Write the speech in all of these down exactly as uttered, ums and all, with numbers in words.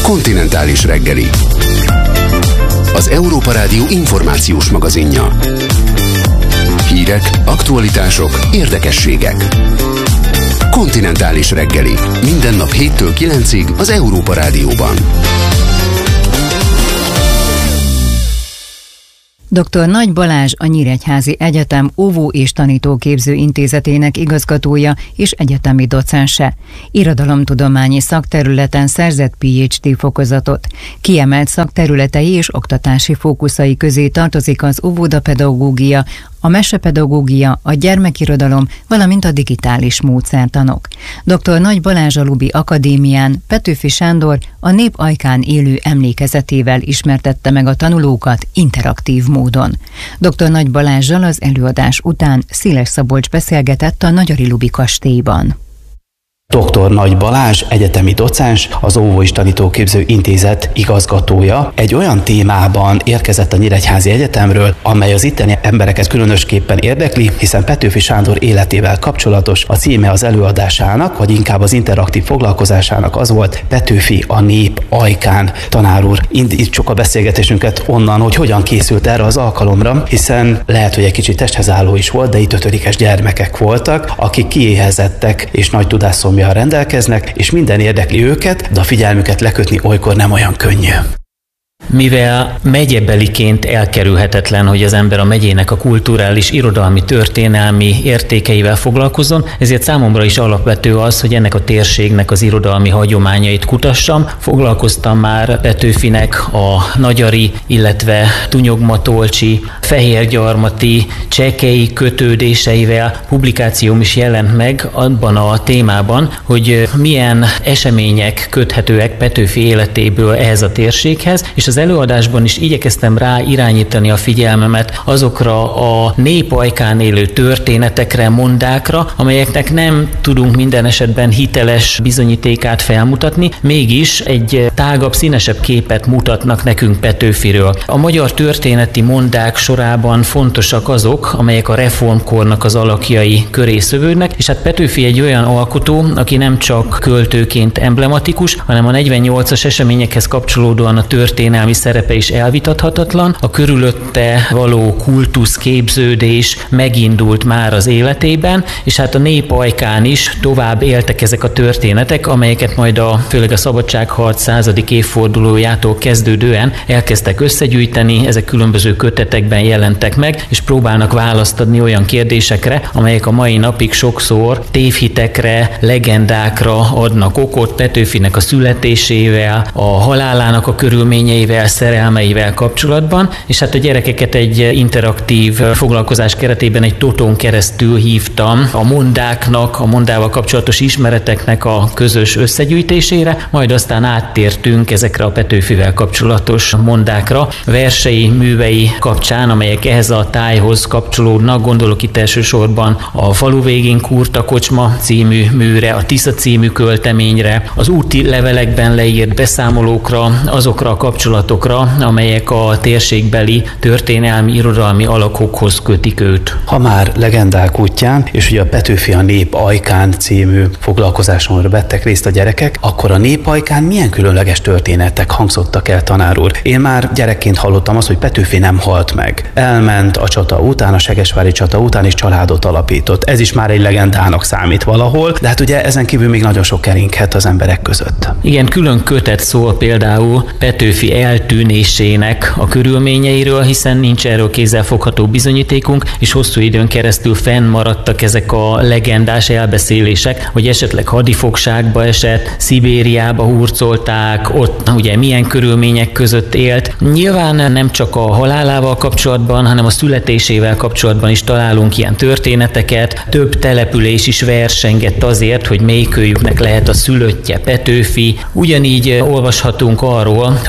Kontinentális reggeli. Az Európa Rádió információs magazinja. Hírek, aktualitások, érdekességek. Kontinentális reggeli. Minden nap héttől kilencig az Európa Rádióban. doktor Nagy Balázs a Nyíregyházi Egyetem óvó- és tanítóképző intézetének igazgatója és egyetemi docense. Irodalomtudományi szakterületen szerzett pé há dé fokozatot. Kiemelt szakterületei és oktatási fókuszai közé tartozik az óvodapedagógia, a mesepedagógia, a gyermekirodalom, valamint a digitális módszertanok. doktor Nagy Balázs a Lubi Akadémián Petőfi Sándor a nép ajkán élő emlékezetével ismertette meg a tanulókat interaktív módon. doktor Nagy Balázssal az előadás után Sziles Szabolcs beszélgetett a Nagyari Lubi kastélyban. doktor Nagy Balázs, egyetemi docens, az Óvó- és Tanítóképző Intézet igazgatója egy olyan témában érkezett a Nyíregyházi Egyetemről, amely az itteni embereket különösképpen érdekli, hiszen Petőfi Sándor életével kapcsolatos. A címe az előadásának, vagy inkább az interaktív foglalkozásának az volt: Petőfi a nép ajkán. Tanár úr, indítsuk a beszélgetésünket onnan, hogy hogyan készült erre az alkalomra, hiszen lehet, hogy egy kicsit testhez álló is volt, de itt ötödikes gyermekek voltak, akik kiéhezettek és nagy tudásszomja rendelkeznek, és minden érdekli őket, de a figyelmüket lekötni olykor nem olyan könnyű. Mivel megyebeliként elkerülhetetlen, hogy az ember a megyének a kulturális, irodalmi, történelmi értékeivel foglalkozzon, ezért számomra is alapvető az, hogy ennek a térségnek az irodalmi hagyományait kutassam. Foglalkoztam már Petőfinek a nagyari, illetve tunyogmatolcsi, fehérgyarmati, csekei kötődéseivel. Publikációm is jelent meg abban a témában, hogy milyen események köthetőek Petőfi életéből ehhez a térséghez, és az előadásban is igyekeztem rá irányítani a figyelmemet azokra a nép ajkán élő történetekre, mondákra, amelyeknek nem tudunk minden esetben hiteles bizonyítékát felmutatni, mégis egy tágabb, színesebb képet mutatnak nekünk Petőfiről. A magyar történeti mondák sorában fontosak azok, amelyek a reformkornak az alakjai köré szövődnek, és hát Petőfi egy olyan alkotó, aki nem csak költőként emblematikus, hanem a negyvennyolcas eseményekhez kapcsolódóan a történelmi szerepe is elvitathatatlan, a körülötte való kultuszképződés megindult már az életében, és hát a nép ajkán is tovább éltek ezek a történetek, amelyeket majd a, főleg a szabadságharc századik évfordulójától kezdődően elkezdtek összegyűjteni, ezek különböző kötetekben jelentek meg, és próbálnak választ adni olyan kérdésekre, amelyek a mai napig sokszor tévhitekre, legendákra adnak okot. Petőfinek a születésével, a halálának a körülményeivel, szerelmeivel kapcsolatban, és hát a gyerekeket egy interaktív foglalkozás keretében egy totón keresztül hívtam a mondáknak, a mondával kapcsolatos ismereteknek a közös összegyűjtésére, majd aztán áttértünk ezekre a Petőfivel kapcsolatos mondákra, versei, művei kapcsán, amelyek ehhez a tájhoz kapcsolódnak. Gondolok itt elsősorban a Falu végén Kurta kocsma című műre, a Tisza című költeményre, az úti levelekben leírt beszámolókra, azokra a kapcsolatokra, amelyek a térségbeli történelmi, irodalmi alakokhoz kötik őt. Ha már legendák útján, és ugye a Petőfi a nép ajkán című foglalkozásomra vettek részt a gyerekek, akkor a nép ajkán milyen különleges történetek hangzottak el, tanár úr? Én már gyerekként hallottam azt, hogy Petőfi nem halt meg. Elment a csata után, a segesvári csata után, és családot alapított. Ez is már egy legendának számít valahol, de hát ugye ezen kívül még nagyon sok keringhet az emberek között. Igen, külön kötet szól például Petőfi eltűnésének a körülményeiről, hiszen nincs erről kézzelfogható bizonyítékunk, és hosszú időn keresztül fennmaradtak ezek a legendás elbeszélések, hogy esetleg hadifogságba esett, Szibériába hurcolták, ott ugye milyen körülmények között élt. Nyilván nem csak a halálával kapcsolatban, hanem a születésével kapcsolatban is találunk ilyen történeteket. Több település is versengett azért, hogy melyikőjüknek lehet a szülöttje Petőfi. Ugyanígy olvashatunk arról, hogy milyen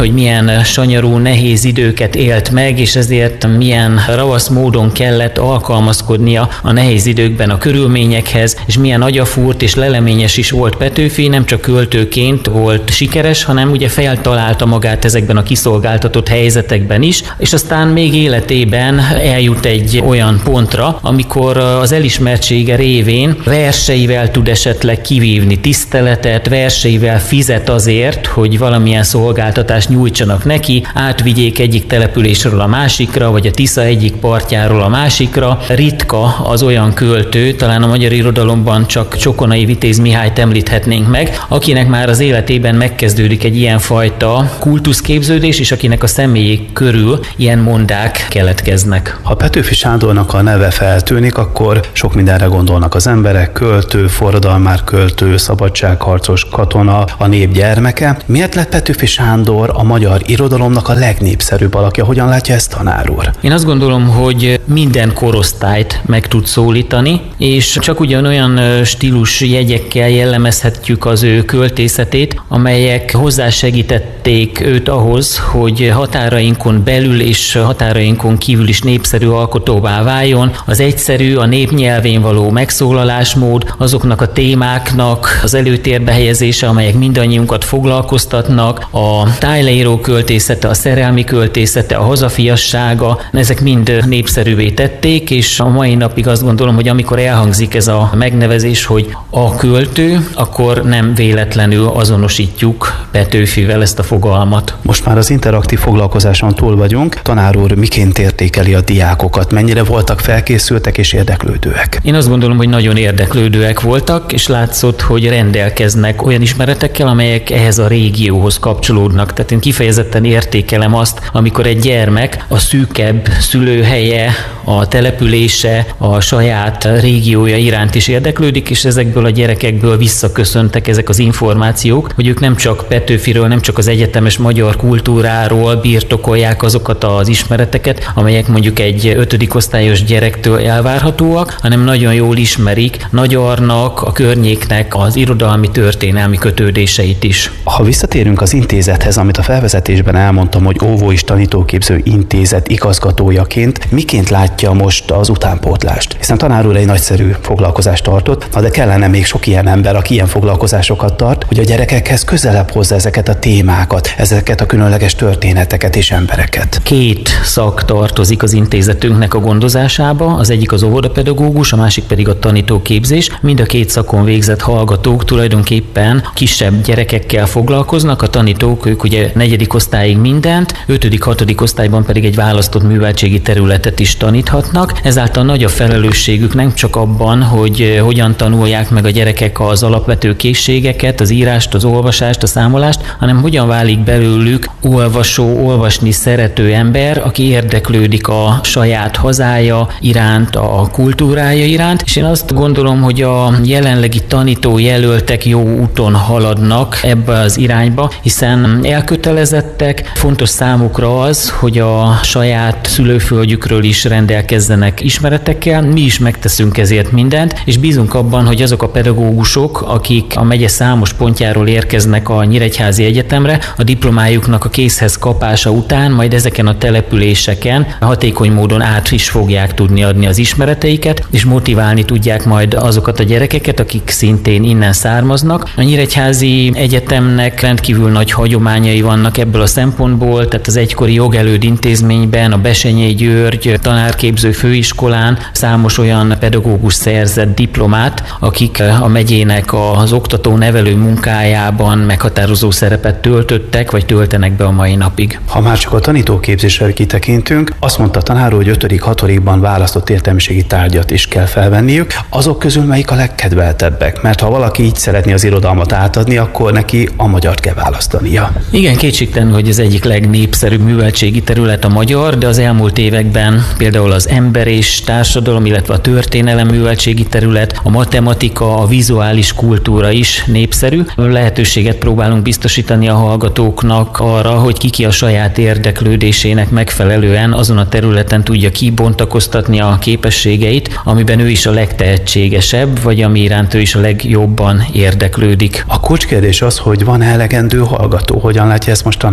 milyen sanyarú, nehéz időket élt meg, és ezért milyen ravasz módon kellett alkalmazkodnia a nehéz időkben a körülményekhez, és milyen agyafúrt és leleményes is volt Petőfi, nem csak költőként volt sikeres, hanem ugye feltalálta magát ezekben a kiszolgáltatott helyzetekben is, és aztán még életében eljut egy olyan pontra, amikor az elismertsége révén verseivel tud esetleg kivívni tiszteletet, verseivel fizet azért, hogy valamilyen szolgáltatást nyújtsanak neki, átvigyék egyik településről a másikra, vagy a Tisza egyik partjáról a másikra. Ritka az olyan költő, talán a magyar irodalomban csak Csokonai Vitéz Mihályt említhetnénk meg, akinek már az életében megkezdődik egy ilyenfajta kultuszképződés, és akinek a személyé körül ilyen mondák keletkeznek. Ha Petőfi Sándornak a neve feltűnik, akkor sok mindenre gondolnak az emberek: költő, forradalmár költő, szabadságharcos, katona, a nép gyermeke. Miért lett Petőfi Sándor a magyar irodalomnak a legnépszerűbb alakja? Hogyan látja ezt, tanár úr? Én azt gondolom, hogy minden korosztályt meg tud szólítani, és csak ugyanolyan stílus jegyekkel jellemezhetjük az ő költészetét, amelyek hozzásegítették őt ahhoz, hogy határainkon belül és határainkon kívül is népszerű alkotóvá váljon. Az egyszerű, a népnyelvén való megszólalásmód, azoknak a témáknak az előtérbe helyezése, amelyek mindannyiunkat foglalkoztatnak, a tájleíró költészete, a szerelmi költészete, a hazafiassága, ezek mind népszerűvé tették, és a mai napig azt gondolom, hogy amikor elhangzik ez a megnevezés, hogy a költő, akkor nem véletlenül azonosítjuk Petőfivel ezt a fogalmat. Most már az interaktív foglalkozáson túl vagyunk. Tanár úr, miként értékeli a diákokat? Mennyire voltak felkészültek és érdeklődőek? Én azt gondolom, hogy nagyon érdeklődőek voltak, és látszott, hogy rendelkeznek olyan ismeretekkel, amelyek ehhez a régióhoz kapcsolódnak. Tehát én kifejezetten értékelem azt, amikor egy gyermek a szűkebb szülőhelye, a települése, a saját régiója iránt is érdeklődik, és ezekből a gyerekekből visszaköszöntek ezek az információk, hogy ők nem csak Petőfiről, nem csak az egyetemes magyar kultúráról birtokolják azokat az ismereteket, amelyek mondjuk egy ötödik osztályos gyerektől elvárhatóak, hanem nagyon jól ismerik Nagyarnak, a környéknek az irodalmi, történelmi kötődéseit is. Ha visszatérünk az intézethez, amit a felvezetésben elmondtam, hogy Óvó és Tanítóképző Intézet igazgatójaként, miként látja most az utánpótlást? Hiszen tanár úr egy nagyszerű foglalkozást tartott, de kellene még sok ilyen ember, aki ilyen foglalkozásokat tart, hogy a gyerekekhez közelebb hozza ezeket a témákat, ezeket a különleges történeteket és embereket. Két szak tartozik az intézetünknek a gondozásába, az egyik az óvodapedagógus, a másik pedig a tanítóképzés. Mind a két szakon végzett hallgatók tulajdonképpen kisebb gyerekekkel foglalkoznak, a tanítók, ők ugye negyedik osztályig mindent, ötödik, hatodik osztályban pedig egy választott műveltségi területet is taníthatnak. Ezáltal nagy a felelősségük nem csak abban, hogy hogyan tanulják meg a gyerekek az alapvető készségeket, az írást, az olvasást, a számolást, hanem hogyan válik belőlük olvasó, olvasni szerető ember, aki érdeklődik a saját hazája iránt, a kultúrája iránt, és én azt gondolom, hogy a jelenlegi tanítójelöltek jó úton haladnak ebbe az irányba, hiszen elkötelezettek, fontos számukra az, hogy a saját szülőföldjükről is rendelkezzenek ismeretekkel, mi is megteszünk ezért mindent, és bízunk abban, hogy azok a pedagógusok, akik a megye számos pontjáról érkeznek a Nyíregyházi Egyetemre, a diplomájuknak a kézhez kapása után majd ezeken a településeken hatékony módon át is fogják tudni adni az ismereteiket, és motiválni tudják majd azokat a gyerekeket, akik szintén innen származnak. A Nyíregyházi Egyetemnek rendkívül nagy hagyományai vannak ebből a szempontból, tehát az egykori jogelőd intézményben, a Bessenyei György tanárképző főiskolán számos olyan pedagógus szerzett diplomát, akik a megyének az oktató-nevelő munkájában meghatározó szerepet töltöttek, vagy töltenek be a mai napig. Ha már csak a tanítóképzésre kitekintünk, azt mondta a tanár, hogy ötödik hatodikban választott értelmiségi tárgyat is kell felvenniük. Azok közül melyik a legkedveltebbek? Mert ha valaki így szeretné az irodalmat átadni, akkor neki a magyart kell választania. Igen, kétségtelen, hogy az egyik legnépszerűbb műveltségi terület a magyar, de az elmúlt években például az ember és társadalom, illetve a történelem műveltségi terület, a matematika, a vizuális kultúra is népszerű. Lehetőséget próbálunk biztosítani a hallgatóknak arra, hogy ki-ki a saját érdeklődésének megfelelően azon a területen tudja kibontakoztatni a képességeit, amiben ő is a legtehetségesebb, vagy ami iránt ő is a legjobban érdeklődik. A kulcskérdés az, hogy van elegendő hallgató. Hogyan látja ezt most tanár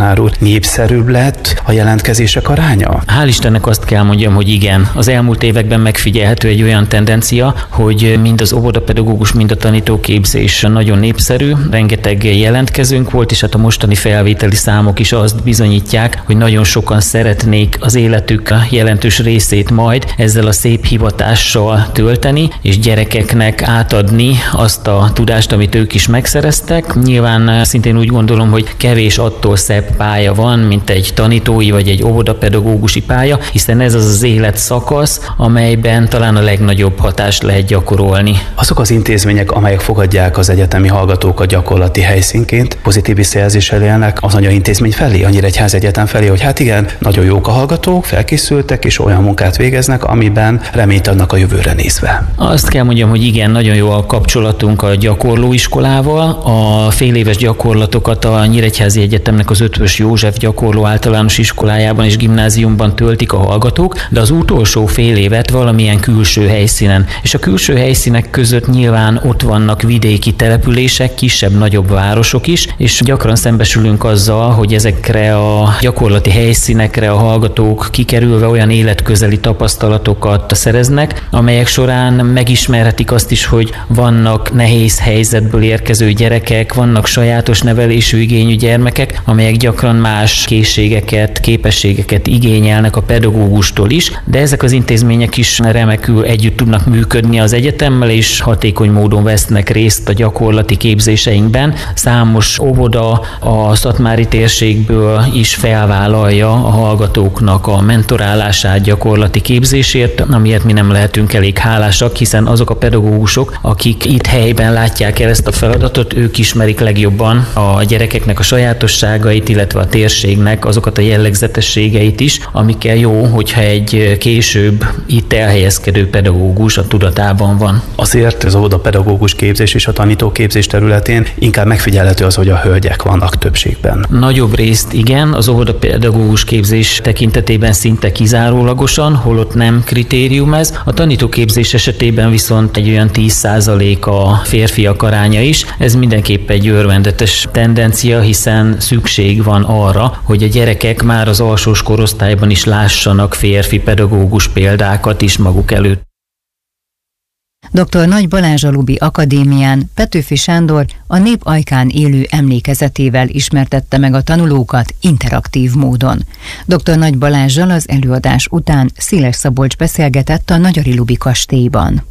tanár úr, népszerűbb lett a jelentkezések aránya? Hál' Istennek azt kell mondjam, hogy igen. Az elmúlt években megfigyelhető egy olyan tendencia, hogy mind az óvodapedagógus, mind a tanítóképzés nagyon népszerű, rengeteg jelentkezőnk volt, és hát a mostani felvételi számok is azt bizonyítják, hogy nagyon sokan szeretnék az életük jelentős részét majd ezzel a szép hivatással tölteni, és gyerekeknek átadni azt a tudást, amit ők is megszereztek. Nyilván szintén úgy gondolom, hogy kevés attól szebb pálya van, mint egy tanítói vagy egy óvodapedagógusi pálya, hiszen ez az az életszakasz, amelyben talán a legnagyobb hatást lehet gyakorolni. Azok az intézmények, amelyek fogadják az egyetemi hallgatókat gyakorlati helyszínként, pozitív visszajelzéssel élnek az anyaintézmény felé, a Nyíregyházi Egyetem felé, hogy hát igen, nagyon jók a hallgatók, felkészültek és olyan munkát végeznek, amiben reményt adnak a jövőre nézve. Azt kell mondjam, hogy igen, nagyon jó a kapcsolatunk a gyakorlóiskolával. A féléves gyakorlatokat a Nyíregyházi Egyetemnek az Ötvös József gyakorló általános iskolájában és gimnáziumban töltik a hallgatók, de az utolsó fél évet valamilyen külső helyszínen. És a külső helyszínek között nyilván ott vannak vidéki települések, kisebb-nagyobb városok is, és gyakran szembesülünk azzal, hogy ezekre a gyakorlati helyszínekre a hallgatók kikerülve olyan életközeli tapasztalatokat szereznek, amelyek során megismerhetik azt is, hogy vannak nehéz helyzetből érkező gyerekek, vannak sajátos nevelésű igényű gyermekek, amelyek gyakran más készségeket, képességeket igényelnek a pedagógustól is, de ezek az intézmények is remekül együtt tudnak működni az egyetemmel, és hatékony módon vesznek részt a gyakorlati képzéseinkben. Számos óvoda a szatmári térségből is felvállalja a hallgatóknak a mentorálását, gyakorlati képzésért, amiért mi nem lehetünk elég hálásak, hiszen azok a pedagógusok, akik itt helyben látják el ezt a feladatot, ők ismerik legjobban a gyerekeknek a sajátosságait, illetve a térségnek azokat a jellegzetességeit is, amikkel jó, hogyha egy később itt elhelyezkedő pedagógus a tudatában van. Azért az óvodapedagógus képzés és a tanítóképzés területén inkább megfigyelhető az, hogy a hölgyek vannak többségben. Nagyobb részt igen, az óvodapedagógus képzés tekintetében szinte kizárólagosan, holott nem kritérium ez. A tanítóképzés esetében viszont egy olyan tíz százalék a férfiak aránya is. Ez mindenképp egy örvendetes tendencia, hiszen szükség van arra, hogy a gyerekek már az alsós korosztályban is lássanak férfi pedagógus példákat is maguk előtt. doktor Nagy Balázs a Lubi Akadémián Petőfi Sándor a nép ajkán élő emlékezetével ismertette meg a tanulókat interaktív módon. doktor Nagy Balázssal az előadás után Sziles Szabolcs beszélgetett a Nagyari Lubi kastélyban.